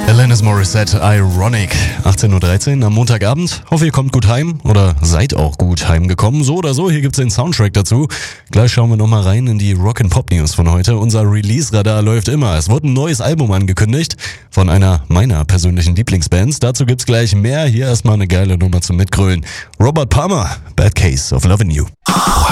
Alanis Morissette, Ironic. 18.13 Uhr am Montagabend. Hoffe, ihr kommt gut heim oder seid auch gut heimgekommen. So oder so, hier gibt's den Soundtrack dazu. Gleich schauen wir nochmal rein in die Rock'n'Pop-News von heute. Unser Release-Radar läuft immer. Es wurde ein neues Album angekündigt von einer meiner persönlichen Lieblingsbands. Dazu gibt's gleich mehr. Hier erstmal eine geile Nummer zum Mitgrölen. Robert Palmer, Bad Case of Lovin' You.